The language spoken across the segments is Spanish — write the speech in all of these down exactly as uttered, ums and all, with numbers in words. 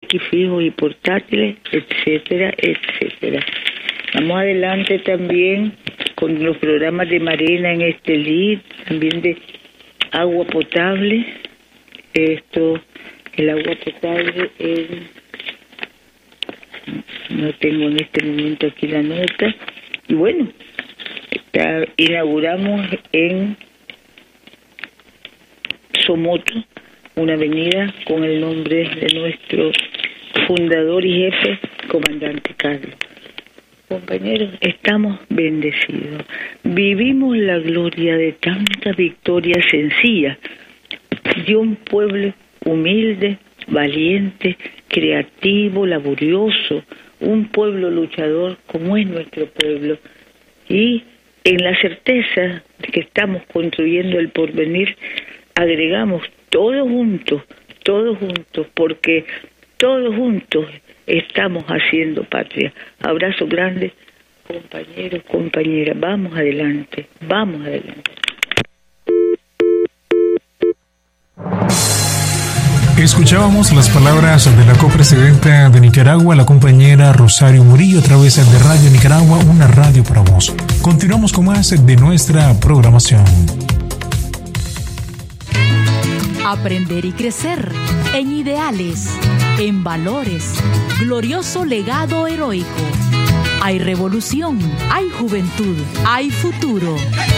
X fijos y portátiles, etcétera, etcétera. Vamos adelante también con los programas de Marena en Estelí, también de agua potable. Esto, el agua potable, en, no tengo en este momento aquí la nota. Y bueno, está, inauguramos en Somoto una avenida con el nombre de nuestro fundador y jefe, comandante Carlos. Compañeros, estamos bendecidos. Vivimos la gloria de tanta victoria sencilla de un pueblo humilde, valiente, creativo, laborioso, un pueblo luchador como es nuestro pueblo. Y en la certeza de que estamos construyendo el porvenir, agregamos todos juntos, todos juntos, porque todos juntos estamos haciendo patria. Abrazo grande, compañeros, compañeras. Vamos adelante, vamos adelante. Escuchábamos las palabras de la copresidenta de Nicaragua, la compañera Rosario Murillo, a través de Radio Nicaragua, una radio para vos. Continuamos con más de nuestra programación. Aprender y crecer en ideales, en valores, glorioso legado heroico. Hay revolución, hay juventud, hay futuro.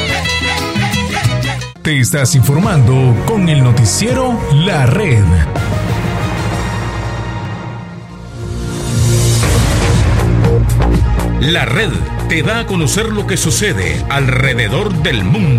Te estás informando con el noticiero La Red. La Red te da a conocer lo que sucede alrededor del mundo.